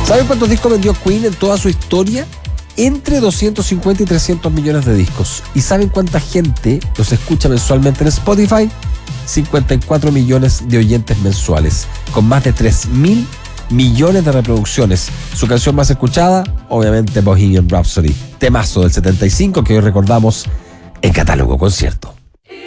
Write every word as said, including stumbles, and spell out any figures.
¿Saben cuántos discos vendió Queen en toda su historia? Entre doscientos cincuenta y trescientos millones de discos. ¿Y saben cuánta gente los escucha mensualmente en Spotify? cincuenta y cuatro millones de oyentes mensuales, con más de tres mil millones de reproducciones. Su canción más escuchada, obviamente Bohemian Rhapsody, temazo del setenta y cinco que hoy recordamos en Catálogo Concierto.